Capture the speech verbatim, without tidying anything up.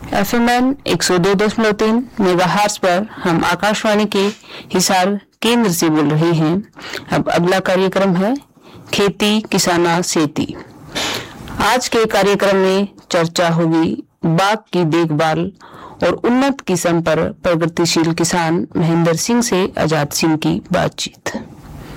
F M N एक सौ दो दशमलव तीन मेगाहर्ट्ज पर हम आकाशवाणी के हिसार केंद्र से बोल रहे हैं। अब अगला कार्यक्रम है खेती किसाना सेती। आज के कार्यक्रम में चर्चा होगी बाग की देखभाल और उन्नत किस्म पर प्रगतिशील किसान महेंद्र सिंह से आजाद सिंह की बातचीत।